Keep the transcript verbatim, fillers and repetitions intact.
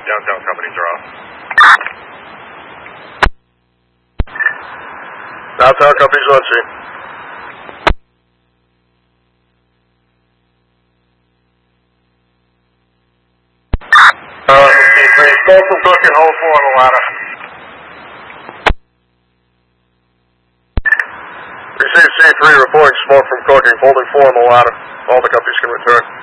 downtown companies are off. Downtown companies on scene. Uh, smoke from Cook and hold four on the ladder. Received C three reporting smoke from Cook and holding four on the ladder. All the companies can return.